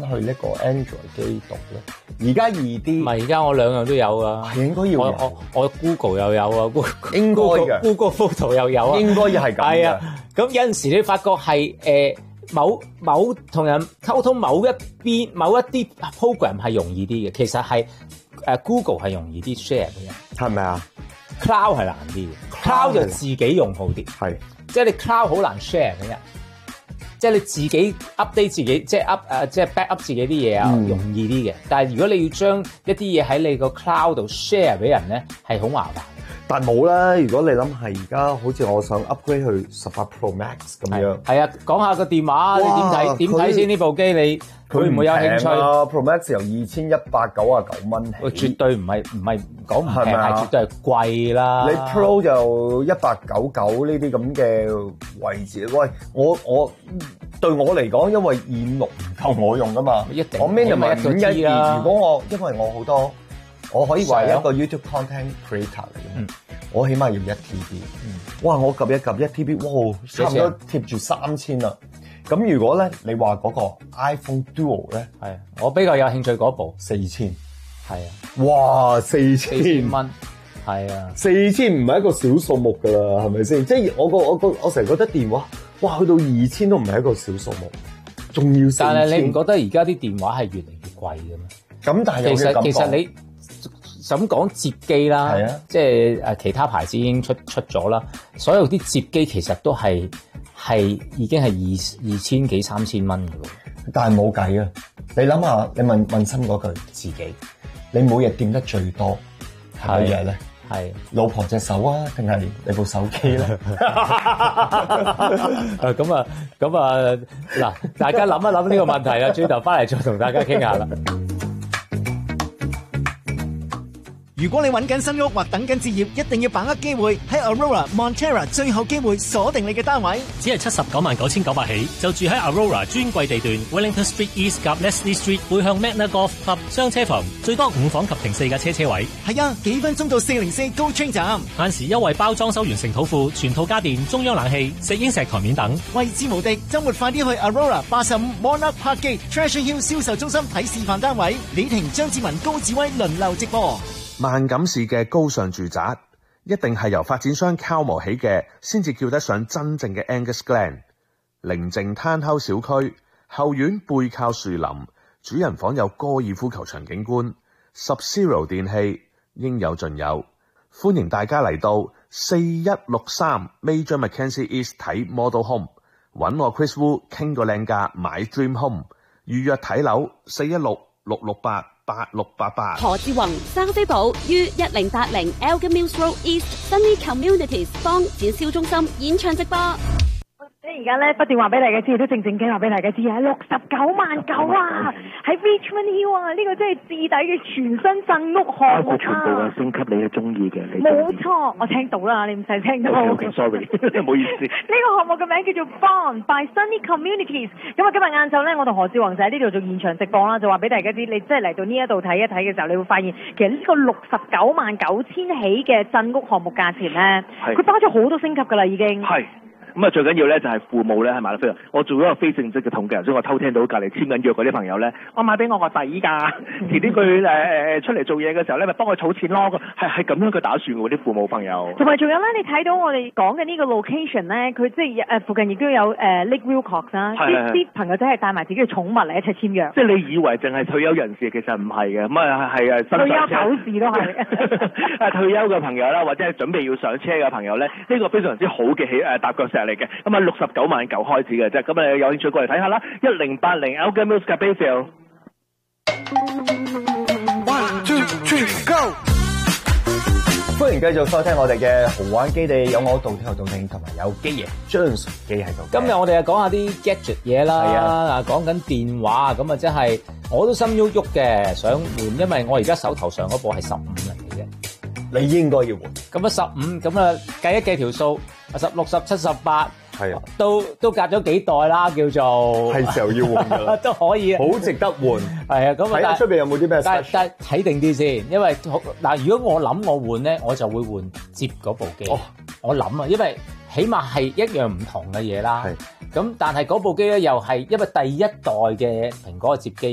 去呢個 Android 機度咧？而家易啲。 唔係，而家我兩樣都有啊。 係應該要我 Google 又有啊應該嘅 Google Photo 又有啊。 應該係咁嘅。 係啊，咁有陣時你發覺係某同人溝通某一啲 program 係容易啲嘅，其實係Google 係容易啲 share 嘅人， 係咪啊 ？Cloud 係難啲嘅 ，Cloud 就自己用好啲， 係， 即係你 Cloud 好難 share 嘅人，即係你自己 update 自己，即係即係 back up 自己啲嘢啊，容易啲嘅。但係如果你要將一啲嘢喺你個 Cloud 度 share 俾人咧，係好麻煩。 但冇啦，如果你諗係而家好似我想 upgrade 去18 Pro Max 咁樣， 係啊，講下個電話你點睇先？呢部機你會唔會有興趣 ？Pro Max 由2199蚊起， 絕對唔係講唔平，係絕對係貴啦。 你 Pro 就199呢啲咁嘅位置，喂，我對我嚟講，因為256唔夠我用噶嘛，我 minimum 512啦。如果因為我好多。我可以話一個 YouTube content creator 嚟嘅，我起碼要1TB。哇！我撳一撳1TB，哇，差唔多貼住3000啦。咁如果咧，你話嗰個 iPhone Duo 咧， 係我比較有興趣嗰部 4000， 係啊， 哇，4000 蚊，係啊 ，4000唔係一個小數目㗎啦，係咪先？即係我成日覺得電話，哇，去到2000都唔係一個小數目，仲要4000。 但係你唔覺得而家啲電話係越嚟越貴嘅咩？ 咁但係其實你。咁講摺機啦， 係啊， 即係其他牌子已經出咗啦。所有啲摺機其實都係已經係2000幾3000蚊嘅咯。 但係冇計啊！你諗下，你問心嗰句自己，你每日掂得最多係乜嘢咧？ 係老婆隻手啊，定係你部手機咧？ 咁啊，嗱，大家諗一諗呢個問題啦，轉頭翻嚟再同大家傾下啦。 如果你揾緊新屋或等緊置業，一定要把握機會，喺 Aurora Montera 最後機會鎖定你嘅單位， 只係799900起，就住喺 Aurora 專櫃地段 Wellington Street East 及 Leslie Street 背向 Magna Golf Club 雙車房，最多5房及停4架車位。係啊，幾分鐘到404 GO Train 站，限時優惠包裝修完成土庫、全套家電、中央冷氣、石英石台面等， 位置無敵。周末快啲去 Aurora 85 Monarch Park Gate Treasure Hill 銷售中心睇示範單位，李婷、張志文、高志威輪流直播。 萬錦市嘅高尚住宅，一定係由發展商敲磨起嘅，先至叫得上真正嘅 Angus Glen。寧靜攤口小區，後院背靠樹林，主人房有高爾夫球場景觀，Sub-Zero 電器應有盡有。歡迎大家嚟到4163 Major Mackenzie East 睇 Model Home， 揾我 Chris Wu 傾個靚價買 Dream Home， 預約睇樓416-668-8688。 何志宏、生飛寶於1080 Elgin Mills Road East Sunny Communities 幫展銷中心演唱直播。 即係而家咧不斷話俾大家知，都靜靜雞話俾大家知啊，69.9萬啊，喺 Richmond Hill 啊，呢個真係置底嘅全新鎮屋項目啊！ 全部嘅升級你係中意嘅， 冇錯，我聽到啦，你唔使聽到。 sorry， 唔好意思。 呢個項目嘅名叫做 Bond by Sunny Communities。咁啊，今日晏晝咧，我同何志宏就喺呢度做現場直播啦，就話俾大家知，你即係嚟到呢一度睇一睇嘅時候，你會發現其實呢個69.9萬起嘅鎮屋項目價錢咧，佢包咗好多升級㗎啦，已經。係。 咁啊，最緊要咧就係父母咧係買得飛啊！我做咗個非正式嘅統計，所以我偷聽到隔離簽緊約嗰啲朋友咧，我買俾我個仔㗎，遲啲佢出嚟做嘢嘅時候咧，咪幫佢儲錢咯。係咁樣嘅打算喎，啲父母朋友。 同埋仲有咧，你睇到我哋講嘅呢個 location 咧，佢即係附近亦都有Lake Wilcox 啦，啲朋友仔係帶埋自己嘅寵物嚟一齊簽約。即係你以為淨係退休人士，其實唔係嘅，咁啊係退休狗士都係。 退休嘅朋友啦，或者係準備要上車嘅朋友咧，呢個非常之好嘅踏腳石嚟嘅。咁啊，69.9開始嘅啫，咁啊有興趣過嚟睇下啦。1080 Elgin Mills Bayfield。 1 2 3 Go！ 歡迎繼續收聽我哋嘅豪玩基地，有我杜定同埋有基爺張純基喺度。 今日我哋講下啲 gadget 嘢啦，啊講緊電話，咁啊即係我都心喐喐嘅，想換，因為我而家手頭上嗰部係15嚟嘅啫。 你應該要換。 咁啊15，咁啊計一計條數，16、17、18。係啊，都隔咗幾代啦，叫做係時候要換噶啦， 都可以， 好值得換。 係啊，咁睇下出邊有冇啲咩？ 但係睇定啲先，因為嗱，如果我諗我換咧，我就會換接嗰部機。哦，我諗啊，因為起碼係一樣唔同嘅嘢啦。係咁，但係嗰部機咧又係因為第一代嘅蘋果嘅接機。